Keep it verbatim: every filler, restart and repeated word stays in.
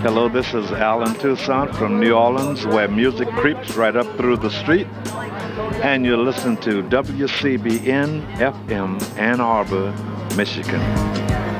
Hello, this is Alan Toussaint from New Orleans, where music creeps right up through the street. And you listen to W C B N F M Ann Arbor, Michigan.